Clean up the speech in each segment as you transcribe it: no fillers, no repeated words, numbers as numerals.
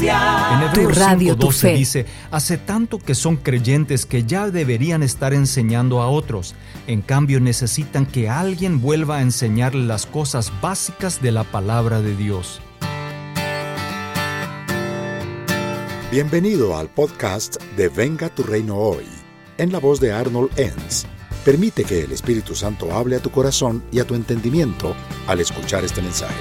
En Hebreos 5:12 dice: hace tanto que son creyentes que ya deberían estar enseñando a otros. En cambio, necesitan que alguien vuelva a enseñarles las cosas básicas de la palabra de Dios. Bienvenido al podcast de Venga tu Reino Hoy, en la voz de Arnold Enns. Permite que el Espíritu Santo hable a tu corazón y a tu entendimiento al escuchar este mensaje.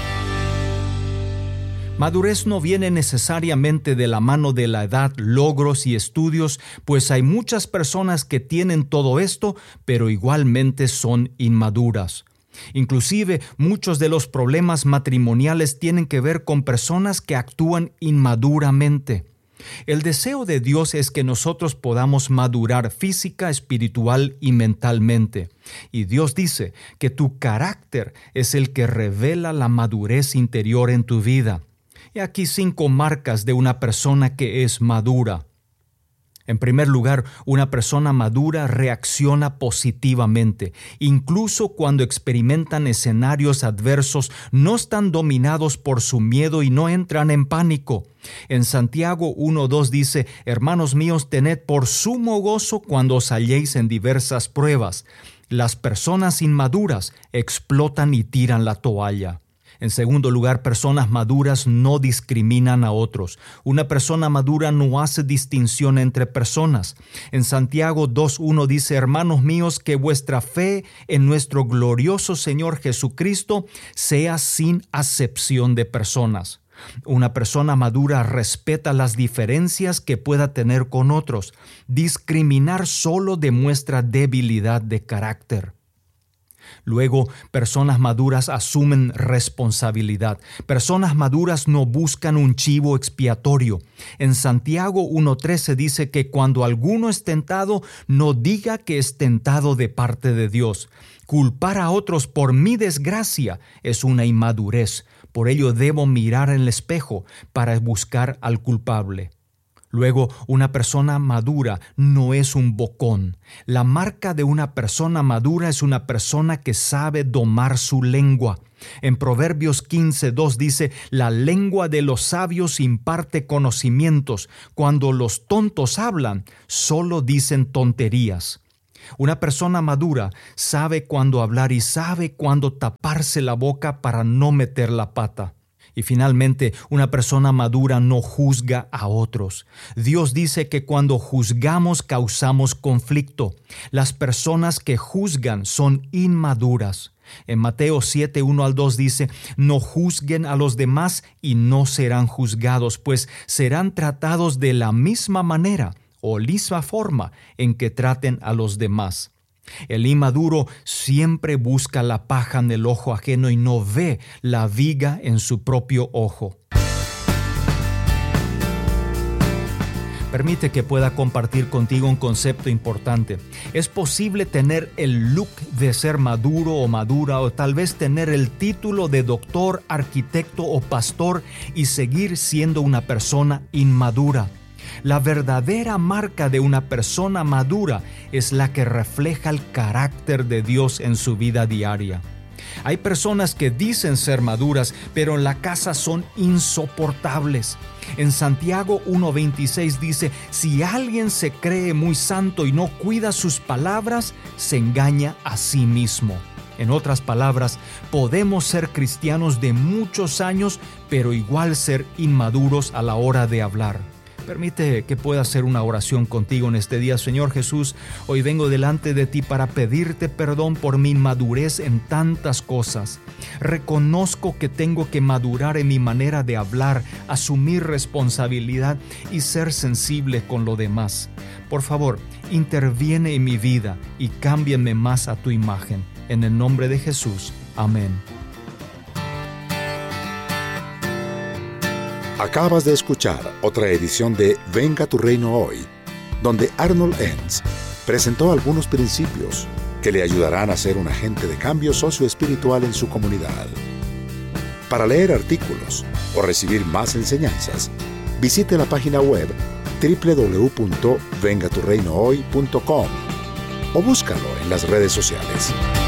Madurez no viene necesariamente de la mano de la edad, logros y estudios, pues hay muchas personas que tienen todo esto, pero igualmente son inmaduras. Inclusive, muchos de los problemas matrimoniales tienen que ver con personas que actúan inmaduramente. El deseo de Dios es que nosotros podamos madurar física, espiritual y mentalmente. Y Dios dice que tu carácter es el que revela la madurez interior en tu vida. Y aquí 5 marcas de una persona que es madura. En primer lugar, una persona madura reacciona positivamente. Incluso cuando experimentan escenarios adversos, no están dominados por su miedo y no entran en pánico. En Santiago 1:2 dice: hermanos míos, tened por sumo gozo cuando os halléis en diversas pruebas. Las personas inmaduras explotan y tiran la toalla. En segundo lugar, personas maduras no discriminan a otros. Una persona madura no hace distinción entre personas. En Santiago 2:1 dice: hermanos míos, que vuestra fe en nuestro glorioso Señor Jesucristo sea sin acepción de personas. Una persona madura respeta las diferencias que pueda tener con otros. Discriminar solo demuestra debilidad de carácter. Luego, personas maduras asumen responsabilidad. Personas maduras no buscan un chivo expiatorio. En Santiago 1:13 dice que cuando alguno es tentado, no diga que es tentado de parte de Dios. Culpar a otros por mi desgracia es una inmadurez. Por ello debo mirar en el espejo para buscar al culpable. Luego, una persona madura no es un bocón. La marca de una persona madura es una persona que sabe domar su lengua. En Proverbios 15:2 dice: la lengua de los sabios imparte conocimientos. Cuando los tontos hablan, solo dicen tonterías. Una persona madura sabe cuándo hablar y sabe cuándo taparse la boca para no meter la pata. Y finalmente, una persona madura no juzga a otros. Dios dice que cuando juzgamos causamos conflicto. Las personas que juzgan son inmaduras. En Mateo 7:1-2 dice: no juzguen a los demás y no serán juzgados, pues serán tratados de la misma manera o misma forma en que traten a los demás. El inmaduro siempre busca la paja en el ojo ajeno y no ve la viga en su propio ojo. Permite que pueda compartir contigo un concepto importante. Es posible tener el look de ser maduro o madura, o tal vez tener el título de doctor, arquitecto o pastor y seguir siendo una persona inmadura. La verdadera marca de una persona madura es la que refleja el carácter de Dios en su vida diaria. Hay personas que dicen ser maduras, pero en la casa son insoportables. En Santiago 1:26 dice: si alguien se cree muy santo y no cuida sus palabras, se engaña a sí mismo. En otras palabras, podemos ser cristianos de muchos años, pero igual ser inmaduros a la hora de hablar. Permite que pueda hacer una oración contigo en este día. Señor Jesús, hoy vengo delante de ti para pedirte perdón por mi inmadurez en tantas cosas. Reconozco que tengo que madurar en mi manera de hablar, asumir responsabilidad y ser sensible con lo demás. Por favor, interviene en mi vida y cámbiame más a tu imagen. En el nombre de Jesús. Amén. Acabas de escuchar otra edición de Venga tu Reino Hoy, donde Arnold Enns presentó algunos principios que le ayudarán a ser un agente de cambio socioespiritual en su comunidad. Para leer artículos o recibir más enseñanzas, visite la página web www.vengaturreinohoy.com o búscalo en las redes sociales.